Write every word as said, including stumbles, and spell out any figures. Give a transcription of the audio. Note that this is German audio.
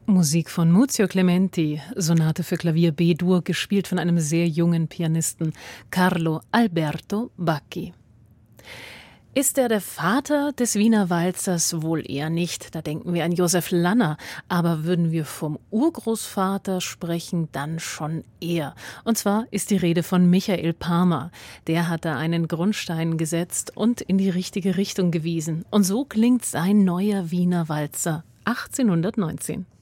Musik von Muzio Clementi, Sonate für Klavier B-Dur, gespielt von einem sehr jungen Pianisten, Carlo Alberto Bacchi. Ist er der Vater des Wiener Walzers? Wohl eher nicht, da denken wir an Josef Lanner. Aber würden wir vom Urgroßvater sprechen, dann schon eher. Und zwar ist die Rede von Michael Parma. Der hat da einen Grundstein gesetzt und in die richtige Richtung gewiesen. Und so klingt sein neuer Wiener Walzer achtzehnhundertneunzehn.